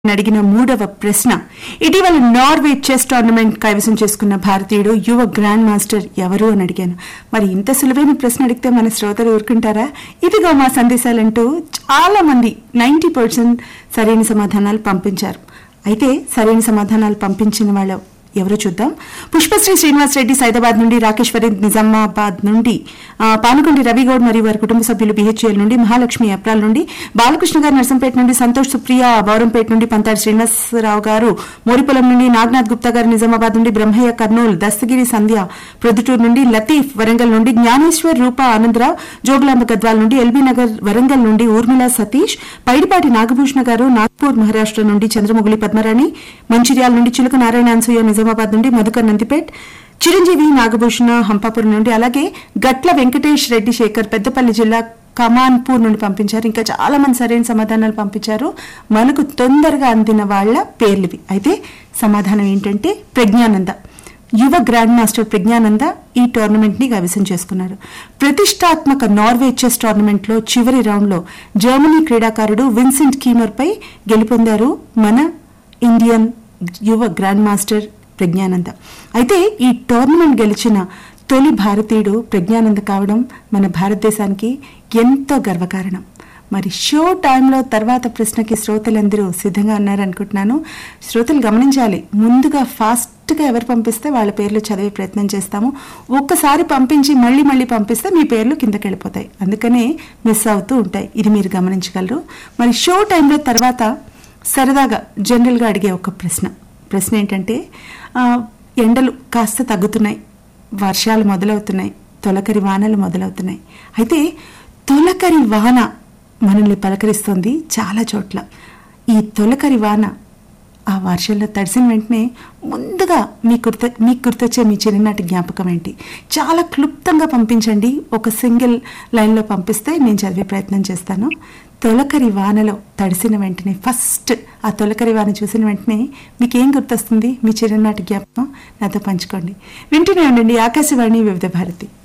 అడిగిన మూడవ ప్రశ్న, ఇటీవల నార్వే చెస్ టోర్నమెంట్ కైవసం చేసుకున్న భారతీయుడు యువ గ్రాండ్ మాస్టర్ ఎవరు అని అడిగాను. మరి ఇంత సులువైన ప్రశ్న అడిగితే మన శ్రోతలు ఊరుకుంటారా? ఇదిగో మా సందేశాలంటూ చాలా మంది 90% సరైన సమాధానాలు పంపించారు. అయితే సరైన సమాధానాలు పంపించిన వాళ్ళు ఎవరో చూద్దాం. పుష్పశ్రీ శ్రీనివాస్ రెడ్డి సైదాబాద్ నుండి, రాకేష్ ఫరీద్ నిజామాబాద్ నుండి, పానుకొండి రవిగౌడ్ మరియు వారి కుటుంబ సభ్యులు బిహెచ్ఎల్ నుండి, మహాలక్ష్మి అప్రాల్ నుండి, బాలకృష్ణ గారు నర్సంపేట నుండి, సంతోష్ సుప్రియ బౌరంపేట నుండి, పంతాడి శ్రీనివాసరావు గారు మోరిపొలం నుండి, నాగనాథ్ గుప్తా గారు నిజామాబాద్ నుండి, బ్రహ్మయ్య కర్నూలు, దస్తగిరి సంధ్య ప్రొద్దుటూరు నుండి, లతీఫ్ వరంగల్ నుండి, జ్ఞానేశ్వర్ రూప ఆనందరావు జోగులాంబ గద్వాల్ నుండి, ఎల్బీ నగర్ వరంగల్ నుండి, ఊర్మిళ సతీష్, పైడిపాటి నాగభూషణ గారు నాగ్పూర్ మహారాష్ట్ర నుండి, చంద్రముగులి పద్మరాణి మంచిర్యాల నుండి, చిలుక నారాయణ అన్సూయ నిజామాబాద్ నుండి, మధుకర్ నందిపేట్, చిరంజీవి నాగభూషణ హంపాపురం నుండి, అలాగే గట్ల వెంకటేష్ రెడ్డి శేఖర్ పెద్దపల్లి జిల్లా కమాన్పూర్ నుండి పంపించారు. ఇంకా చాలా మంది సరైన సమాధానాలు పంపించారు. మనకు తొందరగా అందిన వాళ్ల పేర్లువి. అయితే సమాధానం ఏంటంటే ప్రజ్ఞానంద. యువ గ్రాండ్ మాస్టర్ ప్రజ్ఞానంద ఈ టోర్నమెంట్ ని కైవసం చేసుకున్నారు. ప్రతిష్టాత్మక నార్వే చెస్ టోర్నమెంట్ లో చివరి రౌండ్ లో జర్మనీ క్రీడాకారుడు విన్సెంట్ కీమర్ పై గెలుపొందారు మన ఇండియన్ యువ గ్రాండ్ మాస్టర్ ప్రజ్ఞానంద. అయితే ఈ టోర్నమెంట్ గెలిచిన తొలి భారతీయుడు ప్రజ్ఞానంద కావడం మన భారతదేశానికి ఎంతో గర్వకారణం. మరి షో టైంలో తర్వాత ప్రశ్నకి శ్రోతలందరూ సిద్ధంగా ఉన్నారనుకుంటున్నాను. శ్రోతలు గమనించాలి, ముందుగా ఫాస్ట్గా ఎవరు పంపిస్తే వాళ్ళ పేర్లు చదివే ప్రయత్నం చేస్తాము. ఒక్కసారి పంపించి మళ్ళీ మళ్ళీ పంపిస్తే మీ పేర్లు కిందకి వెళ్ళిపోతాయి, అందుకనే మిస్ అవుతూ ఉంటాయి. ఇది మీరు గమనించగలరు. మరి షో టైంలో తర్వాత సరదాగా జనరల్గా అడిగే ఒక ప్రశ్న ఏంటంటే, ఎండలు కాస్త తగ్గుతున్నాయి, వర్షాలు మొదలవుతున్నాయి, తొలకరి వానలు మొదలవుతున్నాయి. అయితే తొలకరి వాన మనల్ని పలకరిస్తుంది చాలా చోట్ల. ఈ తొలకరి వాన ఆ వర్షంలో తడిసిన వెంటనే ముందుగా మీకు గుర్తొచ్చే మీ చిన్ననాటి జ్ఞాపకం ఏంటి? చాలా క్లుప్తంగా పంపించండి. ఒక సింగిల్ లైన్లో పంపిస్తే నేను చదివే ప్రయత్నం చేస్తాను. తొలకరి వానలో తడిసిన వెంటనే, ఫస్ట్ ఆ తొలకరి వాన చూసిన వెంటనే మీకేం గుర్తొస్తుంది? మీ చిన్ననాటి జ్ఞాపకం నాతో పంచుకోండి. వింటూనే ఉండండి ఆకాశవాణి వివిధ భారతి.